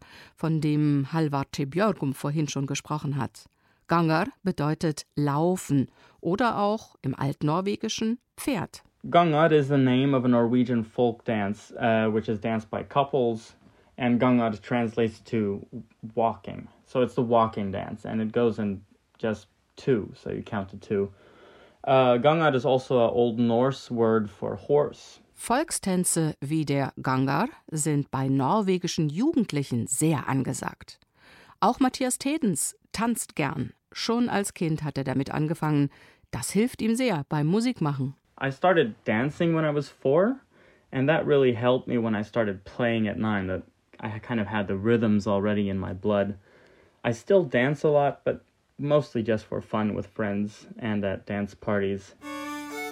von dem Halvard T. Björgum vorhin schon gesprochen hat. Gangar bedeutet laufen oder auch im Altnorwegischen Pferd. Gangar is the name of a Norwegian folk dance, which is danced by couples, and Gangar translates to walking. So it's the walking dance, and it goes in just two, so you count to two. Gangar is also an Old Norse word for horse. Volkstänze wie der Gangar sind bei norwegischen Jugendlichen sehr angesagt. Auch Matthias Tedens tanzt gern. Schon als Kind hat er damit angefangen. Das hilft ihm sehr beim Musikmachen. I started dancing when I was 4, and that really helped me when I started playing at 9. That I kind of had the rhythms already in my blood. I still dance a lot, but mostly just for fun with friends and at dance parties.